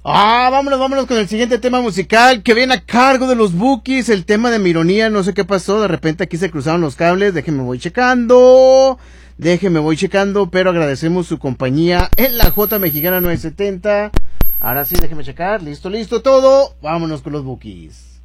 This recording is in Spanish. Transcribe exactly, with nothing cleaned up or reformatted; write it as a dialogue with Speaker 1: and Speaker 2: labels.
Speaker 1: Ah, vámonos, vámonos con el siguiente tema musical que viene a cargo de los Bukis, el tema de mi ironía, no sé qué pasó, de repente aquí se cruzaron los cables, déjenme voy checando, déjenme voy checando, pero agradecemos su compañía en la J Mexicana nueve setenta. Ahora sí, déjenme checar, listo, listo todo, vámonos con los Bukis.